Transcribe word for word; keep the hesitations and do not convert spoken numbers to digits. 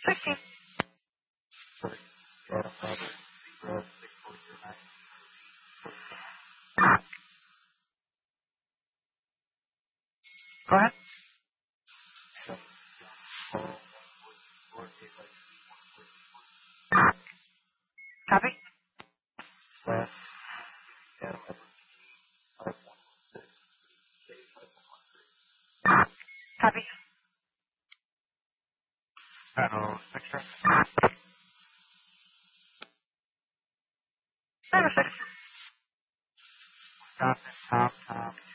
sixteen. Go ahead. Copy. Copy. Battle Spectrum. Number six. Wisconsin, Tom, Tom.